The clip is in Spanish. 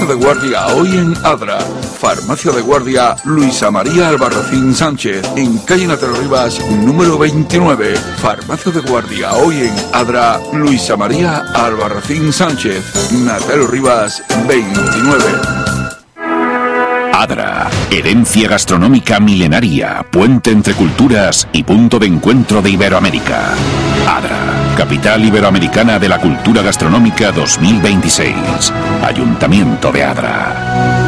de guardia hoy en Adra. Farmacia de guardia Luisa María Albarracín Sánchez, en calle Natero Rivas, número 29. Farmacia de guardia hoy en Adra, Luisa María Albarracín Sánchez, Natero Rivas 29. Adra, herencia gastronómica milenaria, puente entre culturas y punto de encuentro de Iberoamérica. Adra, capital iberoamericana de la cultura gastronómica 2026. Ayuntamiento de Adra.